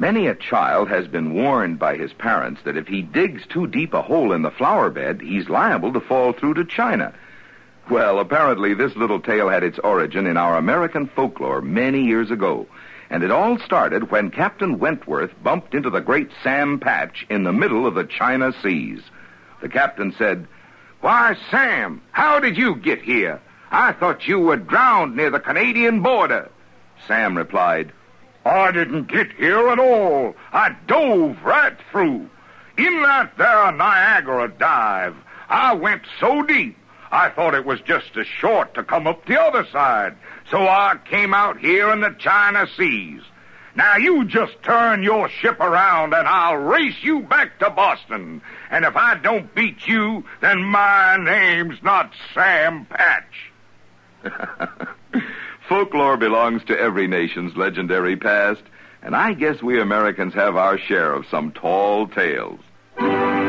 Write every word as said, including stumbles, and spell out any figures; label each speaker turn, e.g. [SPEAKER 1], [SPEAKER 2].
[SPEAKER 1] Many a child has been warned by his parents that if he digs too deep a hole in the flower bed, he's liable to fall through to China. Well, apparently this little tale had its origin in our American folklore many years ago. And it all started when Captain Wentworth bumped into the great Sam Patch in the middle of the China Seas. The captain said, "Why, Sam, how did you get here? I thought you were drowned near the Canadian border." Sam replied, "I didn't get here at all. I dove right through. In that there Niagara dive, I went so deep, I thought it was just as short to come up the other side. So I came out here in the China Seas. Now you just turn your ship around and I'll race you back to Boston. And if I don't beat you, then my name's not Sam Patch." Folklore belongs to every nation's legendary past, and I guess we Americans have our share of some tall tales.